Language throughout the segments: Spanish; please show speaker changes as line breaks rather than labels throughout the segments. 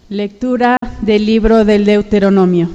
Lectura del libro del Deuteronomio.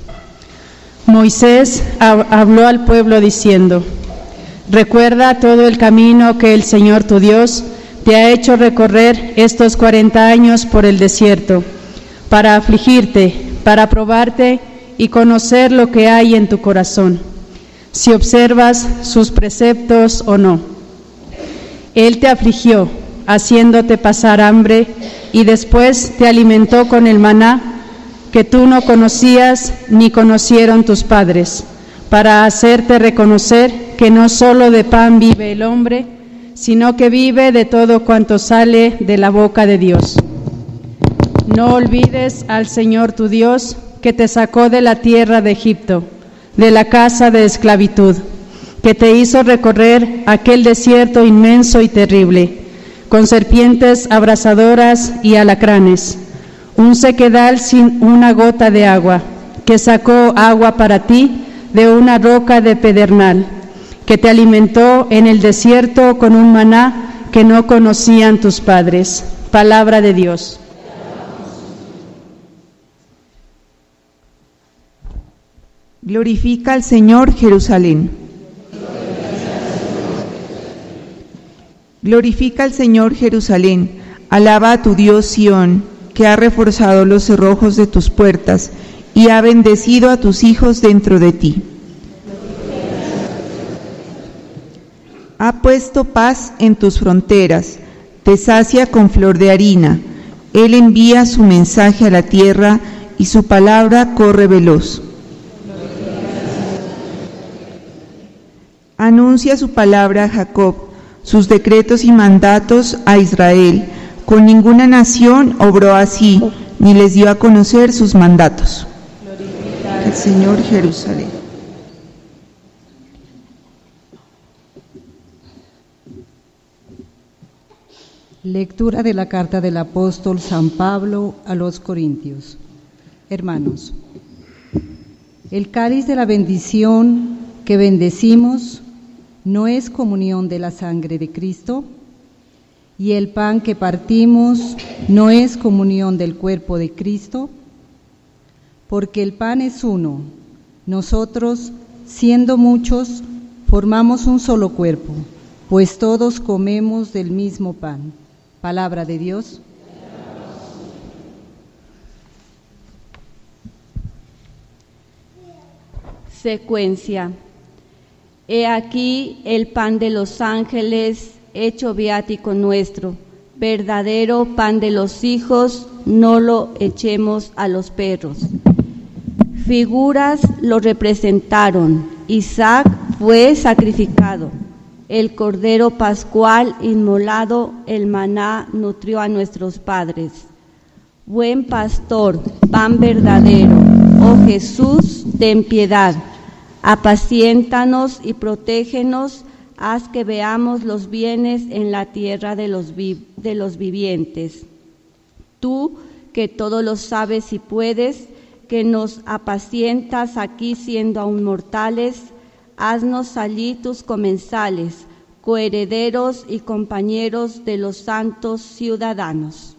Moisés habló al pueblo diciendo: Recuerda todo el camino que el Señor tu Dios te ha hecho recorrer estos 40 años por el desierto, para afligirte, para probarte y conocer lo que hay en tu corazón, si observas sus preceptos o no. Él te afligió, haciéndote pasar hambre, y después te alimentó con el maná, que tú no conocías ni conocieron tus padres, para hacerte reconocer que no solo de pan vive el hombre, sino que vive de todo cuanto sale de la boca de Dios. No olvides al Señor tu Dios, que te sacó de la tierra de Egipto, de la casa de esclavitud, que te hizo recorrer aquel desierto inmenso y terrible, con serpientes abrasadoras y alacranes, un sequedal sin una gota de agua, que sacó agua para ti de una roca de pedernal, que te alimentó en el desierto con un maná que no conocían tus padres. Palabra de Dios.
Glorifica al Señor, Jerusalén. Glorifica al Señor, Jerusalén. Alaba a tu Dios, Sión, que ha reforzado los cerrojos de tus puertas y ha bendecido a tus hijos dentro de ti. Ha puesto paz en tus fronteras, te sacia con flor de harina. Él envía su mensaje a la tierra y su palabra corre veloz. Anuncia su palabra a Jacob, sus decretos y mandatos a Israel. Con ninguna nación obró así, ni les dio a conocer sus mandatos. El Señor, Jerusalén.
Lectura de la carta del apóstol San Pablo a los Corintios. Hermanos, el cáliz de la bendición que bendecimos ¿no es comunión de la sangre de Cristo? ¿Y el pan que partimos no es comunión del cuerpo de Cristo? Porque el pan es uno, nosotros, siendo muchos, formamos un solo cuerpo, pues todos comemos del mismo pan. Palabra de Dios.
Secuencia. He aquí el pan de los ángeles, hecho viático nuestro, verdadero pan de los hijos, no lo echemos a los perros. Figuras lo representaron, Isaac fue sacrificado, el cordero pascual inmolado, el maná nutrió a nuestros padres. Buen pastor, pan verdadero, oh Jesús, ten piedad. Apaciéntanos y protégenos, haz que veamos los bienes en la tierra de los vivientes. Tú, que todo lo sabes y puedes, que nos apacientas aquí siendo aún mortales, haznos allí tus comensales, coherederos y compañeros de los santos ciudadanos.